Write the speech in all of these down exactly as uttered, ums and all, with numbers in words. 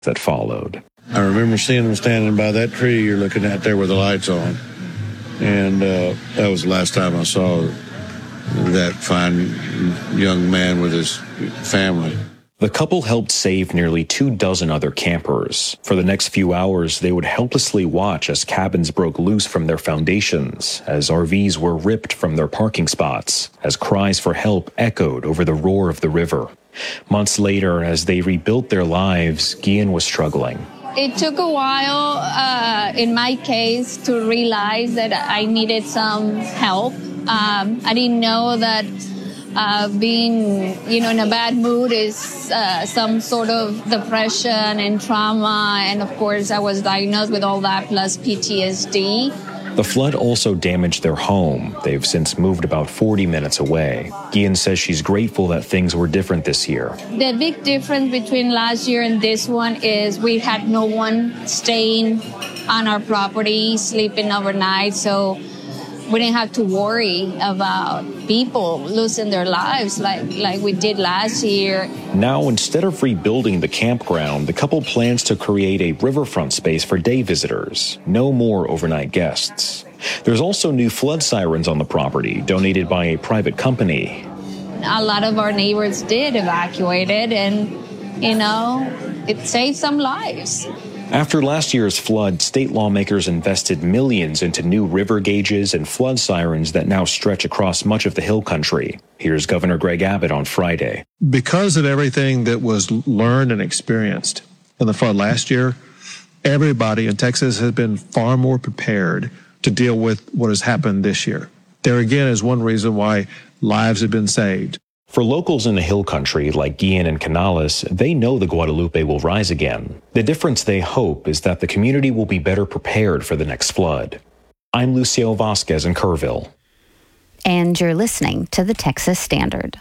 that followed. I remember seeing them standing by that tree you're looking at there with the lights on. And uh, that was the last time I saw that fine young man with his family. The couple helped save nearly two dozen other campers. For the next few hours, they would helplessly watch as cabins broke loose from their foundations, as R Vs were ripped from their parking spots, as cries for help echoed over the roar of the river. Months later, as they rebuilt their lives, Gian was struggling. It took a while, uh, in my case, to realize that I needed some help. Um, I didn't know that uh, being, you know, in a bad mood is uh, some sort of depression and trauma. And of course, I was diagnosed with all that plus P T S D. The flood also damaged their home. They've since moved about forty minutes away. Gian says she's grateful that things were different this year. The big difference between last year and this one is we had no one staying on our property, sleeping overnight, so we didn't have to worry about people losing their lives like, like we did last year. Now, instead of rebuilding the campground, the couple plans to create a riverfront space for day visitors. No more overnight guests. There's also new flood sirens on the property, donated by a private company. A lot of our neighbors did evacuate it, and, you know, it saved some lives. After last year's flood, state lawmakers invested millions into new river gauges and flood sirens that now stretch across much of the Hill Country. Here's Governor Greg Abbott on Friday. Because of everything that was learned and experienced in the flood last year, everybody in Texas has been far more prepared to deal with what has happened this year. There again is one reason why lives have been saved. For locals in the Hill Country like Gian and Canales, they know the Guadalupe will rise again. The difference they hope is that the community will be better prepared for the next flood. I'm Lucio Vasquez in Kerrville. And you're listening to the Texas Standard.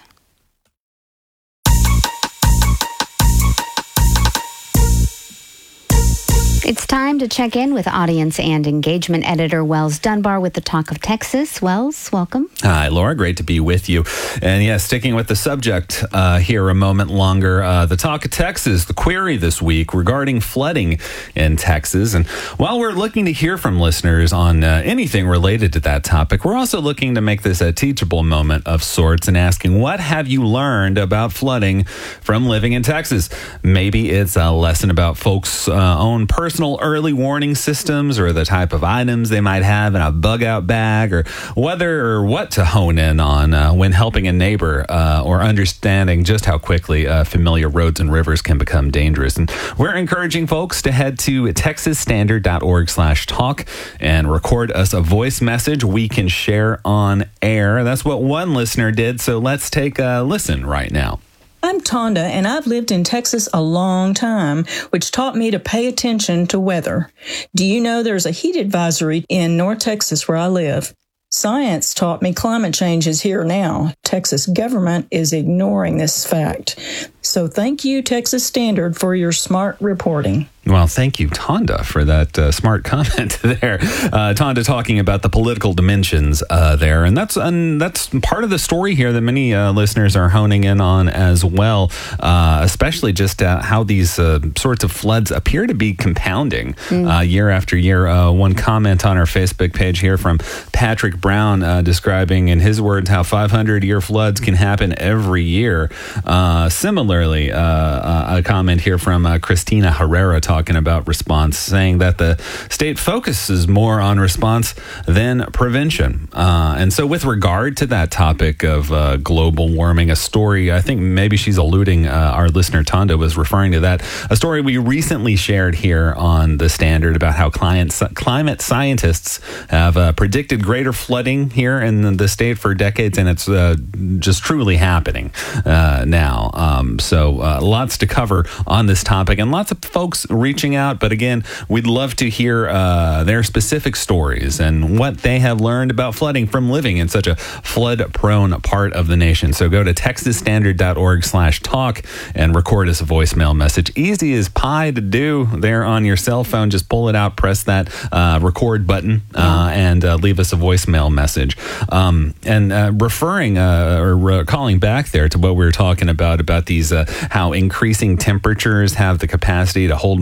It's time to check in with audience and engagement editor Wells Dunbar with the Talk of Texas. Wells, welcome. Hi, Laura. Great to be with you. And yeah, sticking with the subject uh, here a moment longer, uh, the Talk of Texas, the query this week regarding flooding in Texas. And while we're looking to hear from listeners on uh, anything related to that topic, we're also looking to make this a teachable moment of sorts and asking, what have you learned about flooding from living in Texas? Maybe it's a lesson about folks' uh, own personal early warning systems or the type of items they might have in a bug out bag, or whether or what to hone in on uh, when helping a neighbor uh, or understanding just how quickly uh, familiar roads and rivers can become dangerous. And we're encouraging folks to head to texas standard dot org slash talk and record us a voice message we can share on air. That's what one listener did, so let's take a listen right now. I'm Tonda, and I've lived in Texas a long time, which taught me to pay attention to weather. Do you know there's a heat advisory in North Texas where I live? Science taught me climate change is here now. Texas government is ignoring this fact. So thank you, Texas Standard, for your smart reporting. Well, thank you, Tonda, for that uh, smart comment there. Uh, Tonda talking about the political dimensions uh, there. And that's um, that's part of the story here that many uh, listeners are honing in on as well, uh, especially just uh, how these uh, sorts of floods appear to be compounding mm. uh, year after year. Uh, one comment on our Facebook page here from Patrick Brown uh, describing, in his words, how five hundred year floods can happen every year. Uh, similarly, uh, uh, a comment here from uh, Christina Herrera talking about response, saying that the state focuses more on response than prevention. Uh, and so with regard to that topic of uh, global warming, a story, I think maybe she's alluding, uh, our listener Tonda was referring to that, a story we recently shared here on The Standard about how climate, climate scientists have uh, predicted greater flooding here in the state for decades, and it's uh, just truly happening uh, now. Um, so uh, lots to cover on this topic, and lots of folks re reaching out. But again, we'd love to hear uh, their specific stories and what they have learned about flooding from living in such a flood-prone part of the nation. So go to texas standard dot org slash talk and record us a voicemail message. Easy as pie to do there on your cell phone. Just pull it out, press that uh, record button, uh, and uh, leave us a voicemail message. Um, and uh, referring uh, or uh, calling back there to what we were talking about, about these, uh, how increasing temperatures have the capacity to hold